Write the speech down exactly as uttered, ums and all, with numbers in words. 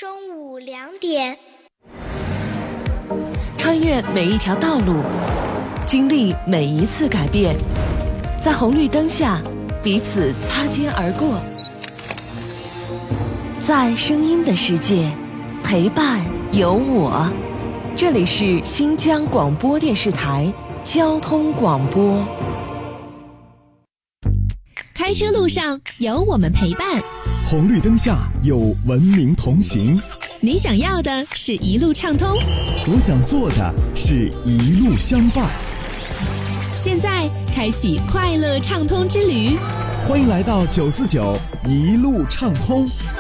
中午两点， 穿越每一条道路，经历每一次改变，在红绿灯下彼此擦肩而过，在声音的世界陪伴有我。这里是新疆广播电视台交通广播。 开车路上有我们陪伴， 红绿灯下有文明同行。 你想要的是一路畅通， 我想做的是一路相伴。 现在开启快乐畅通之旅， 欢迎来到九四九一路畅通。